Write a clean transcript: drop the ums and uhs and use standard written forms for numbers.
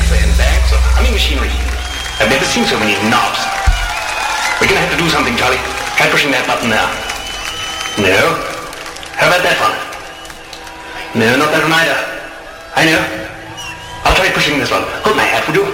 sandbags. I mean machinery. I've never seen so many knobs. We're gonna have to do something, Charlie. Try pushing that button now. No. How about that one? No, not that one either. I know. I'll try pushing this one. Hold my hat, would you?